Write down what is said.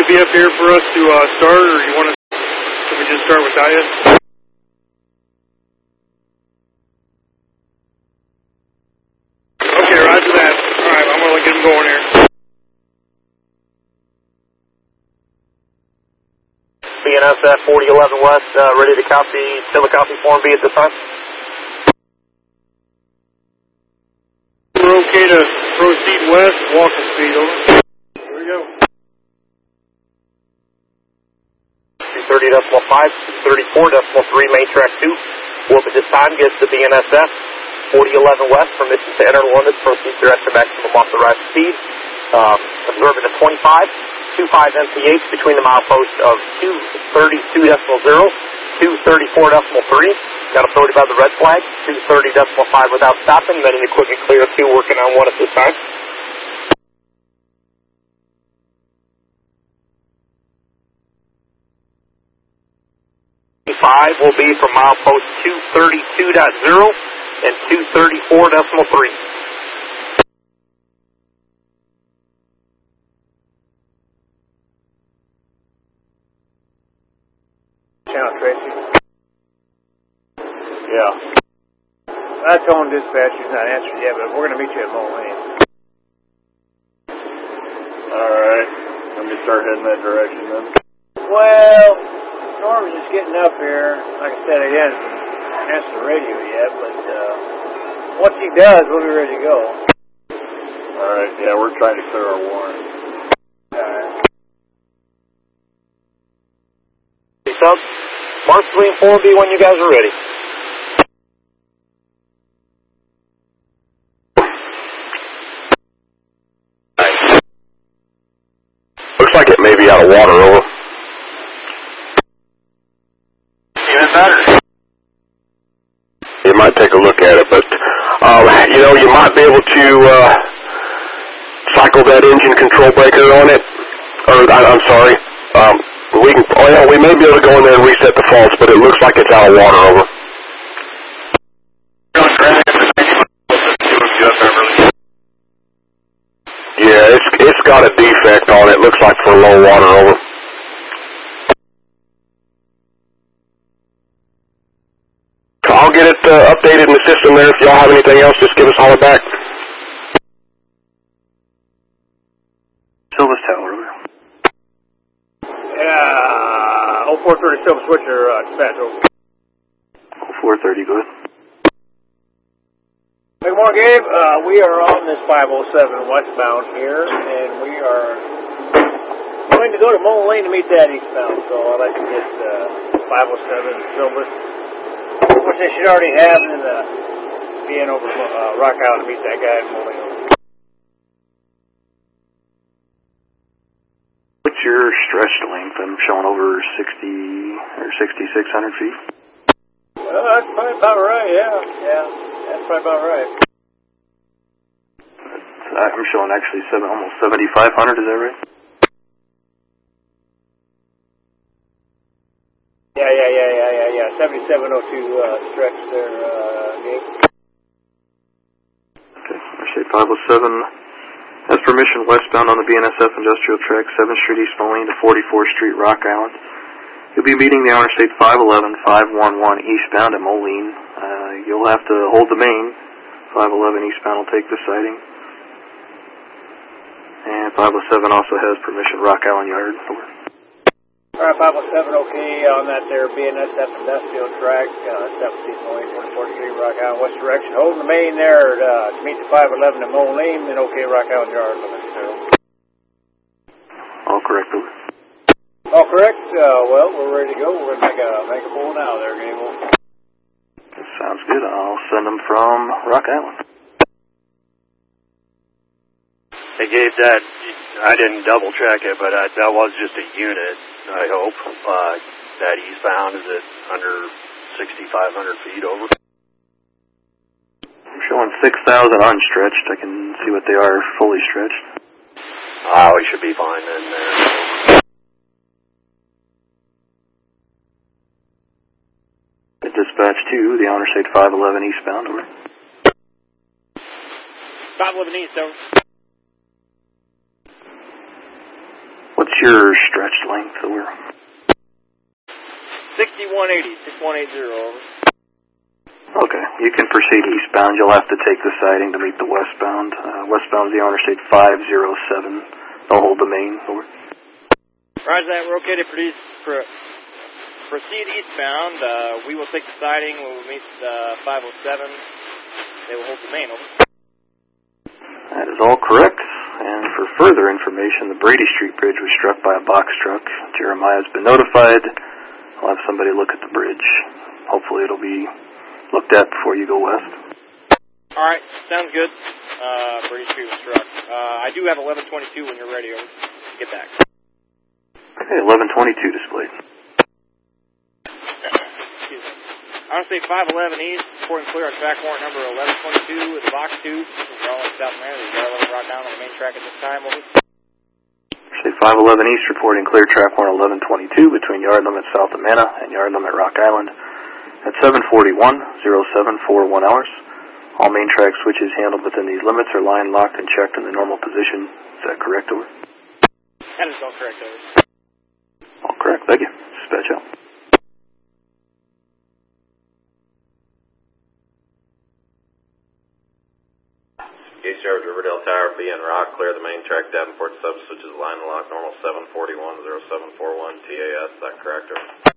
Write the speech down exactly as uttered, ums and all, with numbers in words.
be up here for us to uh, start, or you want to, can we just start without you? Okay, roger that. All right, I'm going to get him going here. B N S F forty eleven West, uh, ready to copy, still a copy form B at this time? We're okay to proceed west, walking speed, over. Here we go. two thirty decimal five, two thirty-four decimal three, main track two. Warp at this time gets the B N S F forty eleven West, permission to enter London, proceed direct to maximum authorized speed. Um, observing a twenty-five, twenty-five M P H between the milepost of two thirty-two decimal zero, two thirty-four decimal three. Got authority by the red flag, two thirty decimal five without stopping, letting equipment clear two, working on one at this time. five will be from milepost two thirty-two point zero and two thirty-four decimal three. Channel Tracy. Yeah. I told dispatch he's not answered yet, but we're going to meet you at Moline. Alright. Let me start heading that direction then. Well, Norm's just getting up here. Like I said, he hasn't answered the radio yet, but uh, once he does, we'll be ready to go. Alright, yeah, we're trying to clear our warrant. Alright. So, Marshall and four B when you guys are ready. Looks like it may be out of water, over. Even better. You might take a look at it, but, um, you know, you might be able to, uh, cycle that engine control breaker on it, or, I, I'm sorry, um, we can, oh yeah, we may be able to go in there and reset the faults, but it looks like it's out of water, over. Yeah, it's, it's got a defect on it, looks like for low water, over. I'll get it uh, updated in the system there. If y'all have anything else, just give us a holler back. Silvis Tower, over. Yeah, oh four thirty Silver Switcher, uh, dispatch, over. oh four thirty, go ahead. Good morning, Gabe. Uh, we are on this five oh seven westbound here, and we are going to go to Moline to meet that eastbound, so I'd like to get uh, five oh seven Silver, which they should already have, and then uh, be in over uh, Rock Island to meet that guy in Moline. What's your stretch length? I'm showing over sixty or sixty-six hundred feet. Well, that's probably about right, yeah. Yeah, that's probably about right. I'm showing actually seven, almost seventy-five hundred, is that right? Yeah, yeah, yeah, yeah, yeah, yeah. seventy-seven oh two uh, stretch there, uh, Gabe. Okay, Interstate five oh seven has permission westbound on the B N S F industrial track, seventh Street East Moline to forty-fourth Street Rock Island. You'll be meeting the Interstate five eleven, five one one eastbound at Moline. Uh, you'll have to hold the main. five eleven eastbound will take the sighting. And five oh seven also has permission Rock Island Yard. Over. All right, five oh seven, okay, on that there B N S F industrial track, uh, seventh East Moline, forty-fourth Street, Rock Island, west direction. Holding the main there uh, to meet the five eleven at Moline, and okay, Rock Island Yard limit, so. All correct, over. All correct. Uh, well, we're ready to go. We're going to make a, make a pull now there, Gable. Sounds good. I'll send them from Rock Island. Hey, Gabe, that, I didn't double check it, but uh, that was just a unit, I hope. Uh, that eastbound, is it under sixty-five hundred feet over? I'm showing six thousand unstretched. I can see what they are fully stretched. Oh, we should be fine then there. Dispatch two, the Interstate five eleven eastbound, over. five eleven east, over. What's your stretched length? Over. sixty-one eighty, sixty-one eighty, over. Okay, you can proceed eastbound. You'll have to take the siding to meet the westbound. Uh, westbound is the Interstate five oh seven. They'll hold the main. Over. Roger that. We're okay to produce, pro, proceed eastbound. Uh, we will take the siding. We will meet uh, five oh seven. They will hold the main. Over. That is all correct. And for further information, the Brady Street Bridge was struck by a box truck. Jeremiah has been notified. I'll have somebody look at the bridge. Hopefully it'll be looked at before you go west. All right, sounds good. Uh, Brady Street was struck. Uh, I do have eleven twenty-two when you're ready. Over. Get back. Okay, eleven twenty-two displayed. Excuse me. Interstate five eleven East, reporting clear on track warrant number eleven twenty-two with box two. Garland, South America. The yard limit brought down on the main track at this time. Over. Interstate five eleven East reporting clear track warrant eleven twenty-two between yard limit South Amana and yard limit Rock Island at seven forty-one oh seven forty-one hours. All main track switches handled within these limits are line locked and checked in the normal position. Is that correct, over? That is all correct, over. All correct, thank you. Dispatch out. East Yard, Riverdale Tower, B and Rock, clear the main track, Davenport sub switches line lock, normal seven forty-one oh seven forty-one T A S, is that correct, over?